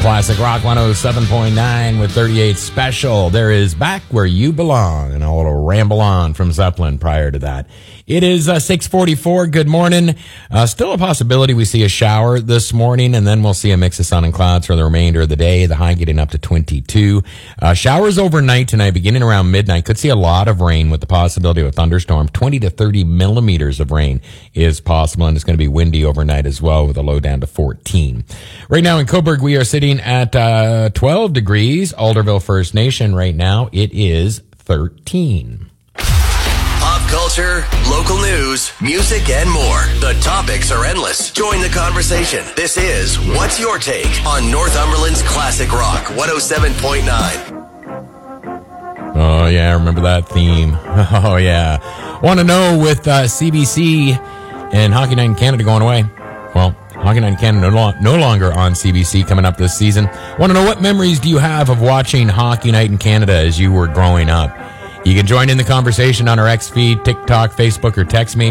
Classic Rock 107.9 with 38 Special. There is Back Where You Belong, and a little ramble on from Zeppelin prior to that. It is 6:44. Good morning. Still a possibility we see a shower this morning, and then we'll see a mix of sun and clouds for the remainder of the day. The high getting up to 22. Showers overnight tonight, beginning around midnight. Could see a lot of rain with the possibility of a thunderstorm. 20 to 30 millimeters of rain is possible, and it's going to be windy overnight as well with a low down to 14. Right now in Cobourg, we are sitting at 12 degrees. Alderville First Nation right now, it is 13. Pop culture, local news, music, and more. The topics are endless. Join the conversation. This is What's Your Take on Northumberland's Classic Rock 107.9. Oh, yeah, remember that theme. Oh, yeah. Want to know with CBC and Hockey Night in Canada going away? Well, Hockey Night in Canada no longer on CBC coming up this season. Want to know what memories do you have of watching Hockey Night in Canada as you were growing up? You can join in the conversation on our X feed, TikTok, Facebook, or text me,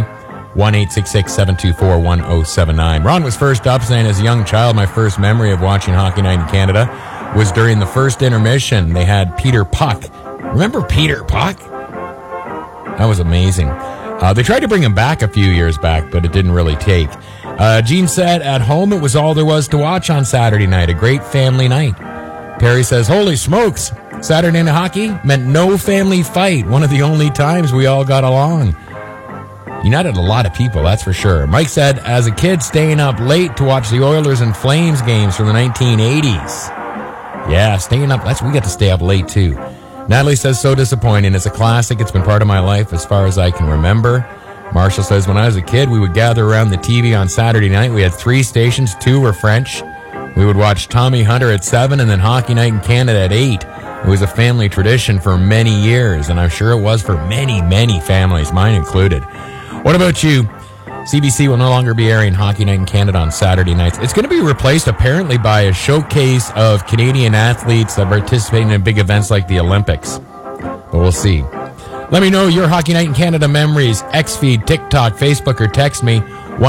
1-866-724-1079. Ron was first up saying, as a young child, my first memory of watching Hockey Night in Canada was during the first intermission. They had Peter Puck. Remember Peter Puck? That was amazing. They tried to bring him back a few years back, but it didn't really take. Gene said, at home, it was all there was to watch on Saturday night. A great family night. Perry says, holy smokes. Saturday night hockey meant no family fight. One of the only times we all got along. United a lot of people, that's for sure. Mike said, as a kid, staying up late to watch the Oilers and Flames games from the 1980s. Yeah, staying up, we got to stay up late too. Natalie says, so disappointing. It's a classic. It's been part of my life as far as I can remember. Marshall says, when I was a kid, we would gather around the TV on Saturday night. We had 3 stations, 2 were French. We would watch Tommy Hunter at 7 and then Hockey Night in Canada at 8. It was a family tradition for many years, and I'm sure it was for many, many families, mine included. What about you? CBC will no longer be airing Hockey Night in Canada on Saturday nights. It's going to be replaced, apparently, by a showcase of Canadian athletes that participate in big events like the Olympics. But we'll see. Let me know your Hockey Night in Canada memories. Xfeed, TikTok, Facebook, or text me,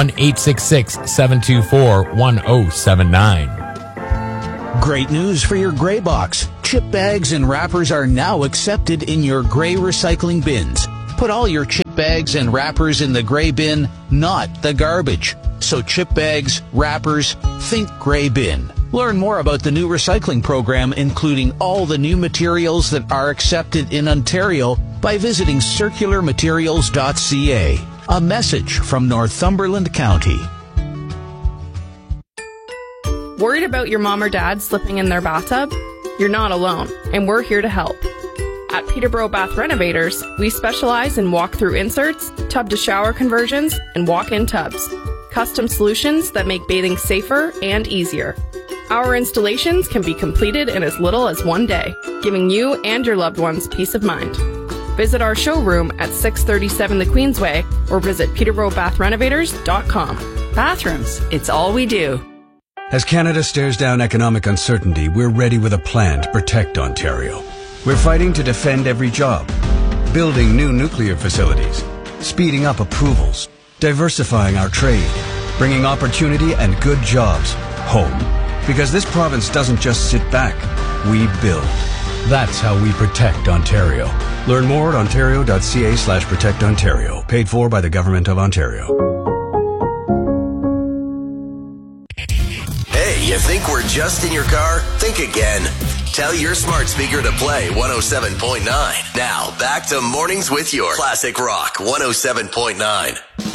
1-866-724-1079. Great news for your gray box. Chip bags and wrappers are now accepted in your gray recycling bins. Put all your chip bags and wrappers in the gray bin, not the garbage. So chip bags, wrappers, think gray bin. Learn more about the new recycling program, including all the new materials that are accepted in Ontario, by visiting circularmaterials.ca. A message from Northumberland County. Worried about your mom or dad slipping in their bathtub? You're not alone, and we're here to help. At Peterborough Bath Renovators, we specialize in walk-through inserts, tub-to-shower conversions, and walk-in tubs. Custom solutions that make bathing safer and easier. Our installations can be completed in as little as 1 day, giving you and your loved ones peace of mind. Visit our showroom at 637 The Queensway or visit peterborough-bathrenovators.com. Bathrooms, it's all we do. As Canada stares down economic uncertainty, we're ready with a plan to protect Ontario. We're fighting to defend every job, building new nuclear facilities, speeding up approvals, diversifying our trade, bringing opportunity and good jobs home. Because this province doesn't just sit back, we build. That's how we protect Ontario. Learn more at ontario.ca/protectontario. Paid for by the Government of Ontario. You think we're just in your car? Think again. Tell your smart speaker to play 107.9. Now, back to Mornings with your Classic Rock 107.9.